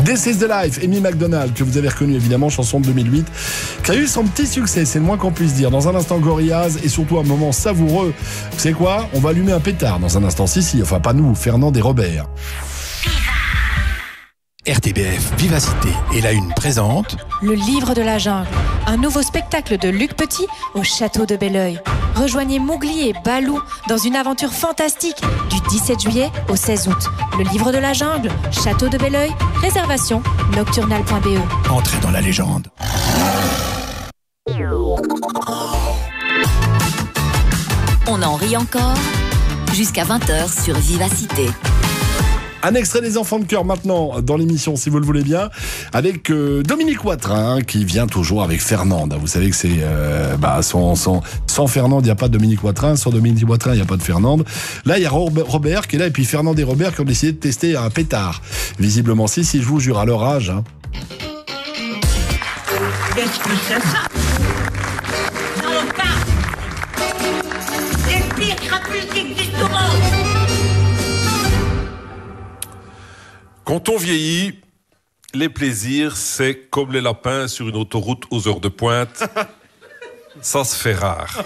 This is the Life, Amy McDonald, que vous avez reconnu évidemment, chanson de 2008, qui a eu son petit succès, c'est le moins qu'on puisse dire. Dans un instant, Gorillaz, et surtout un moment savoureux. Vous savez quoi ? On va allumer un pétard dans un instant. Si, enfin pas nous, Fernand et Robert. RTBF Vivacité et la Une présente Le Livre de la Jungle, un nouveau spectacle de Luc Petit au château de Belleuil. Rejoignez Mowgli et Balou dans une aventure fantastique du 17 juillet au 16 août. Le Livre de la Jungle, château de Belleuil, réservation nocturnal.be. Entrez dans la légende. On en rit encore jusqu'à 20h sur Vivacité. Un extrait des Enfants de Cœur maintenant dans l'émission, si vous le voulez bien, avec Dominique Watrin qui vient toujours avec Fernande. Vous savez que c'est sans Fernande, il n'y a pas de Dominique Watrin. Sans Dominique Watrin, il n'y a pas de Fernande. Là, il y a Robert qui est là, et puis Fernande et Robert qui ont décidé de tester un pétard. Visiblement, si je vous jure, à leur âge. Hein. Qu'est-ce que c'est ça? Non, pas! C'est le pire crapule qui existe au monde! Quand on vieillit, les plaisirs, c'est comme les lapins sur une autoroute aux heures de pointe. Ça se fait rare.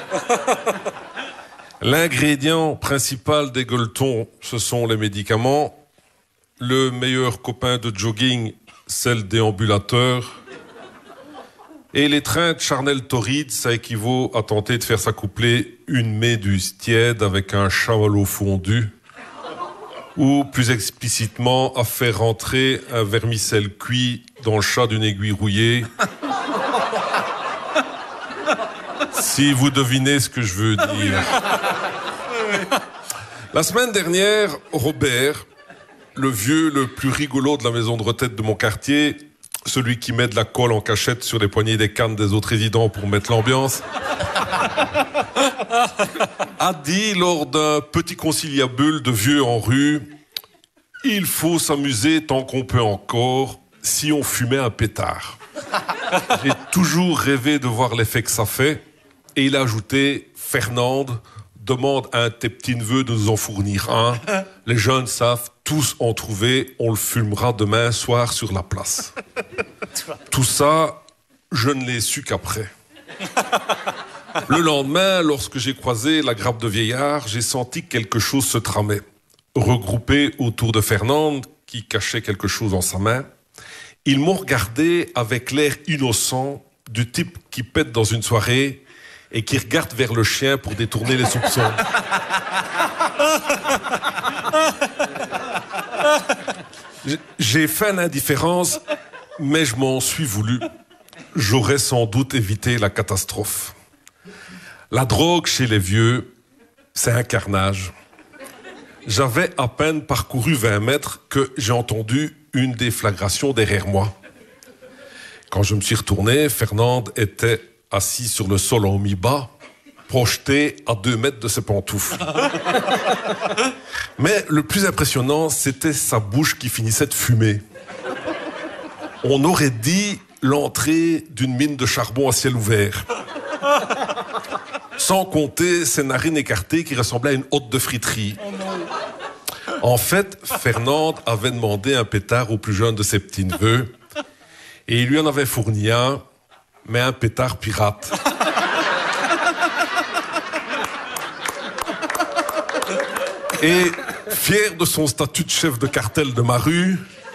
L'ingrédient principal des gueuletons, ce sont les médicaments. Le meilleur copain de jogging, c'est le déambulateur. Et l'étreinte charnel-torride, ça équivaut à tenter de faire s'accoupler une méduse tiède avec un chamallow fondu. Ou, plus explicitement, à faire rentrer un vermicelle cuit dans le chat d'une aiguille rouillée. Si vous devinez ce que je veux dire. La semaine dernière, Robert, le vieux le plus rigolo de la maison de retraite de mon quartier, celui qui met de la colle en cachette sur les poignées des cannes des autres résidents pour mettre l'ambiance, a dit lors d'un petit conciliabule de vieux en rue: il faut s'amuser tant qu'on peut encore si on fumait un pétard. J'ai toujours rêvé de voir l'effet que ça fait. Et il a ajouté: Fernande, demande à un de tes petits-neveux de nous en fournir un. Les jeunes savent tous en trouver. On le fumera demain soir sur la place. Tout ça, je ne l'ai su qu'après. Le lendemain, lorsque j'ai croisé la grappe de vieillard, j'ai senti que quelque chose se tramait. Regroupés autour de Fernande, qui cachait quelque chose en sa main, ils m'ont regardé avec l'air innocent du type qui pète dans une soirée et qui regarde vers le chien pour détourner les soupçons. J'ai fait l'indifférence, mais je m'en suis voulu. J'aurais sans doute évité la catastrophe. La drogue chez les vieux, c'est un carnage. J'avais à peine parcouru 20 mètres que j'ai entendu une déflagration derrière moi. Quand je me suis retourné, Fernande était assise sur le sol en mi-bas, projetée à 2 mètres de ses pantoufles. Mais le plus impressionnant, c'était sa bouche qui finissait de fumer. On aurait dit l'entrée d'une mine de charbon à ciel ouvert. Sans compter ses narines écartées qui ressemblaient à une hotte de friterie. En fait, Fernande avait demandé un pétard au plus jeune de ses petits-neveux et il lui en avait fourni un, mais un pétard pirate. Et fier de son statut de chef de cartel de ma rue,